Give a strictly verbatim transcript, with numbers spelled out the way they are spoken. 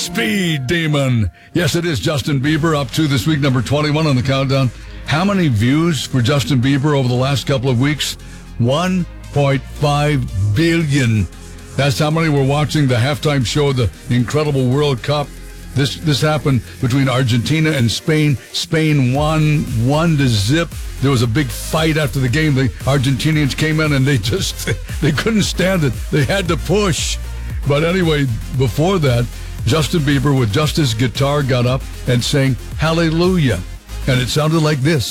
Speed Demon. Yes, it is Justin Bieber up to this week, number twenty-one on the countdown. How many views for Justin Bieber over the last couple of weeks? one point five billion. That's how many were watching the halftime show of the incredible World Cup. This this happened between Argentina and Spain. Spain won one to zip. There was a big fight after the game. The Argentinians came in and they just they couldn't stand it. They had to push. But anyway, before that, Justin Bieber with just his guitar got up and sang Hallelujah. And it sounded like this.